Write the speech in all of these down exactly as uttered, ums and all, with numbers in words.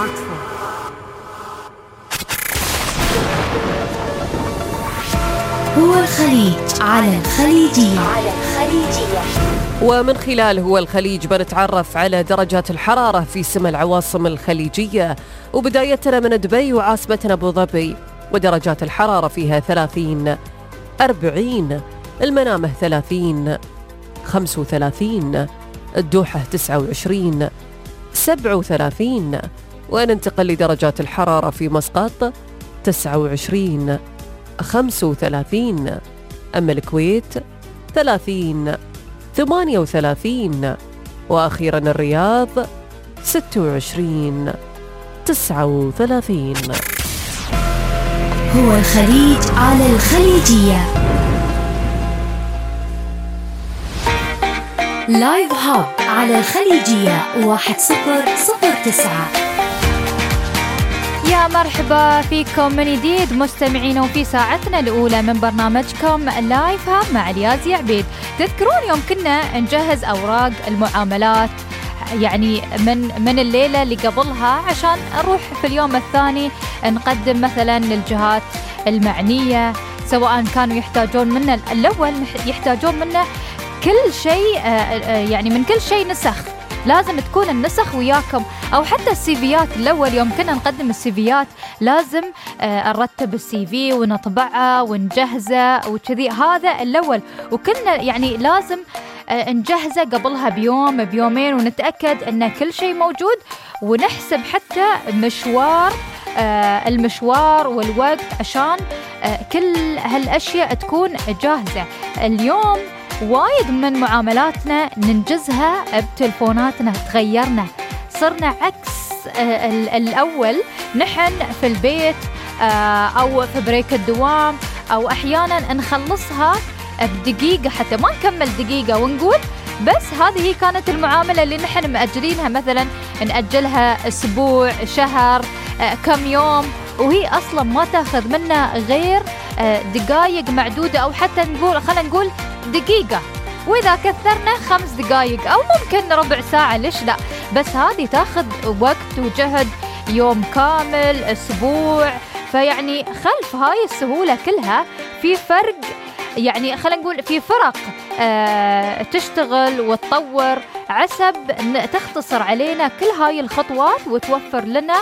هو الخليج على الخليجية. على الخليجية. ومن خلال هو الخليج بنتعرف على درجات الحرارة في سما العواصم الخليجية، وبدايتنا من دبي وعاصمتنا أبو ظبي، ودرجات الحرارة فيها ثلاثين، أربعين، المنامة ثلاثين، خمسة وثلاثين، الدوحة تسعة وعشرين، سبعة وثلاثين، وننتقل لدرجات الحرارة في مسقط تسعة وعشرين، خمسة وثلاثين، أما الكويت ثلاثين، ثمانية وثلاثين، وأخيراً الرياض ستة وعشرين، تسعة وثلاثين. هو الخليج على الخليجية. لايف هاب على الخليجية واحد صفر صفر تسعة. يا مرحبا فيكم من جديد مستمعين، وفي ساعتنا الأولى من برنامجكم لايف هاب مع اليازي عبيد. تذكرون يوم كنا نجهز أوراق المعاملات يعني من من الليلة اللي قبلها عشان نروح في اليوم الثاني نقدم مثلا للجهات المعنية، سواء كانوا يحتاجون منا الأول يحتاجون منا كل شيء يعني من كل شيء نسخ، لازم تكون النسخ وياكم، أو حتى السيفيات. الأول يوم كنا نقدم السيفيات لازم نرتب السي في ونطبعه ونجهزه وكذي، هذا الأول. وكنا يعني لازم نجهزه قبلها بيوم بيومين ونتأكد أن كل شيء موجود، ونحسب حتى مشوار المشوار والوقت عشان كل هالأشياء تكون جاهزة. اليوم وايد من معاملاتنا ننجزها بتلفوناتنا، تغيرنا، صرنا عكس الأول. نحن في البيت أو في بريك الدوام، أو أحيانا نخلصها بدقيقة، حتى ما نكمل دقيقة ونقول بس هذه هي كانت المعاملة اللي نحن مأجلينها، مثلا نأجلها أسبوع، شهر، كم يوم، وهي أصلا ما تأخذ منا غير دقائق معدودة، أو حتى نقول خلينا نقول دقيقة، وإذا كثرنا خمس دقائق أو ممكن ربع ساعة، ليش لا؟ بس هذه تأخذ وقت وجهد يوم كامل، أسبوع. فيعني خلف هاي السهولة كلها في فرق، يعني خلينا نقول في فرق آه تشتغل وتطور عسب تختصر علينا كل هاي الخطوات وتوفر لنا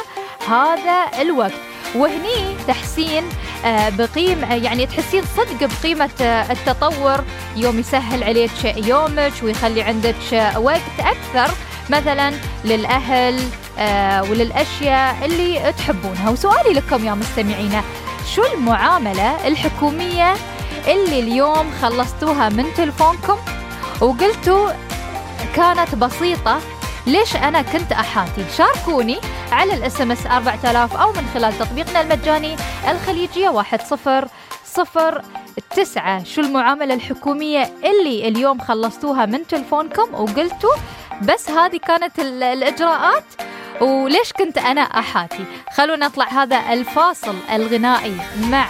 هذا الوقت. وهني تحسين آه بقيمة، يعني تحسين صدق بقيمة آه التطور يوم يسهل عليك يومك ويخلي عندك آه وقت أكثر مثلا للأهل آه وللأشياء اللي تحبونها. وسؤالي لكم يا مستمعينا، شو المعاملة الحكومية اللي اليوم خلصتوها من تلفونكم وقلتوا كانت بسيطة، ليش أنا كنت أحاتي؟ شاركوني على الاس ام اس أربعة آلاف أو من خلال تطبيقنا المجاني الخليجية واحد صفر صفر تسعة. شو المعاملة الحكومية اللي اليوم خلصتوها من تلفونكم وقلتوا بس هذه كانت الإجراءات وليش كنت أنا أحاتي؟ خلونا نطلع هذا الفاصل الغنائي مع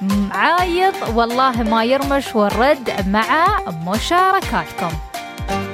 عايض والله ما يرمش، والرد مع مشاركاتكم.